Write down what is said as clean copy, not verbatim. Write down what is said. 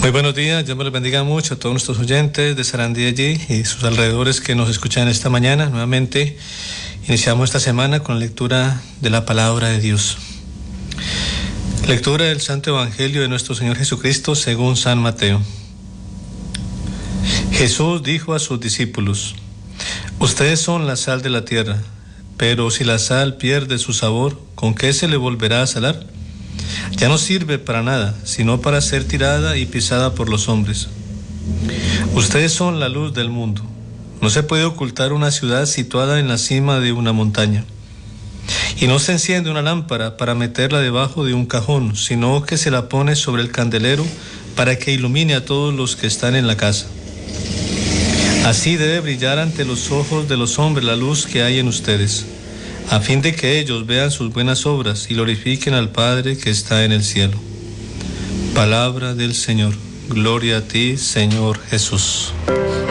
Muy buenos días, Dios me los bendiga mucho a todos nuestros oyentes de Sarandí allí y sus alrededores que nos escuchan esta mañana. Nuevamente iniciamos esta semana con la lectura de la palabra de Dios. Lectura del Santo Evangelio de nuestro Señor Jesucristo según San Mateo. Jesús dijo a sus discípulos: ustedes son la sal de la tierra, pero si la sal pierde su sabor, ¿con qué se le volverá a salar? Ya no sirve para nada, sino para ser tirada y pisada por los hombres. Ustedes son la luz del mundo. No se puede ocultar una ciudad situada en la cima de una montaña. Y no se enciende una lámpara para meterla debajo de un cajón, sino que se la pone sobre el candelero para que ilumine a todos los que están en la casa. Así debe brillar ante los ojos de los hombres la luz que hay en ustedes, a fin de que ellos vean sus buenas obras y glorifiquen al Padre que está en el cielo. Palabra del Señor. Gloria a ti, Señor Jesús.